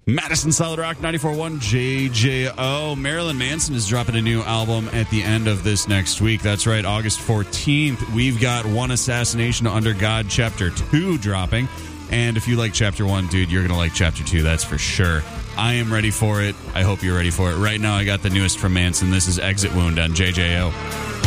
Madison Solid Rock 94.1 JJO. Marilyn Manson is dropping a new album at the end of this next week. That's right, August 14th. We've got One Assassination Under God Chapter 2 dropping. And if you like Chapter 1, dude, you're going to like Chapter 2, that's for sure. I am ready for it. I hope you're ready for it. Right now, I got the newest from Manson. This is Exit Wound on JJO.